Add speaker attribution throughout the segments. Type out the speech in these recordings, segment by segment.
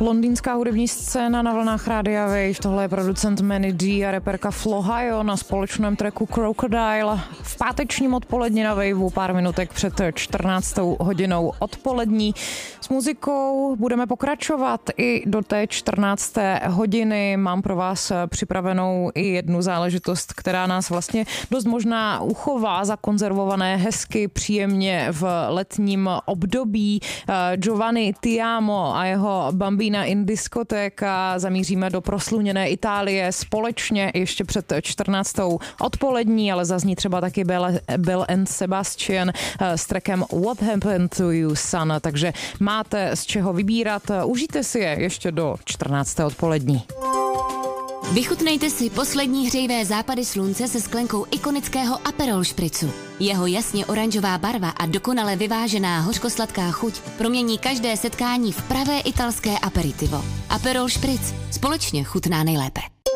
Speaker 1: Londýnská hudební scéna na vlnách Rádia Wave. Tohle je producent Manny D a reperka Flohajo na společném tracku Crocodile. V pátečním odpoledni na Waveu, pár minutek před 14. hodinou odpolední. S muzikou budeme pokračovat i do té 14. hodiny. Mám pro vás připravenou i jednu záležitost, která nás vlastně dost možná uchová zakonzervované hezky příjemně v letním období. Giovanni Tiamo a jeho Bambina in Discoteca. Zamíříme do prosluněné Itálie společně ještě před 14. odpolední, ale zazní třeba taky Bell and Sebastian s trackem What Happened to You Son, takže máte z čeho vybírat. Užijte si je ještě do 14. odpolední.
Speaker 2: Vychutnejte si poslední hřejivé západy slunce se sklenkou ikonického Aperol špricu. Jeho jasně oranžová barva a dokonale vyvážená hořkosladká chuť promění každé setkání v pravé italské aperitivo. Aperol špric. Společně chutná nejlépe.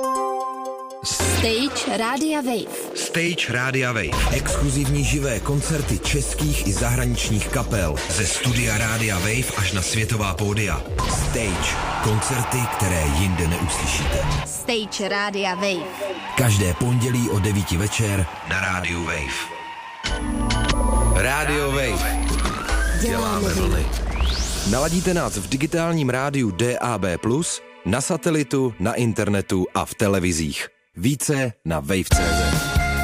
Speaker 2: Stage Rádia Wave.
Speaker 3: Stage Rádia Wave. Exkluzivní živé koncerty českých i zahraničních kapel. Ze studia Rádia Wave až na světová pódia. Stage. Koncerty, které jinde neuslyšíte.
Speaker 2: Stage Rádia Wave.
Speaker 3: Každé pondělí o 9 večer na Rádiu Wave. Radio Wave. Děláme vlny. Naladíte nás v digitálním rádiu DAB+, na satelitu, na internetu a v televizích. Více na wave.cz.